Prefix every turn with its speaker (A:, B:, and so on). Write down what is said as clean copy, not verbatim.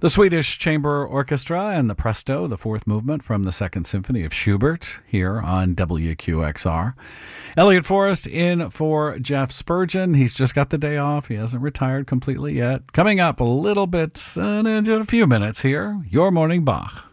A: The Swedish Chamber Orchestra and the Presto, the fourth movement from the Second Symphony of Schubert, here on WQXR. Elliot Forrest in for Jeff Spurgeon. He's just got the day off. He hasn't retired completely yet. Coming up a little bit in a few minutes here, Your Morning Bach.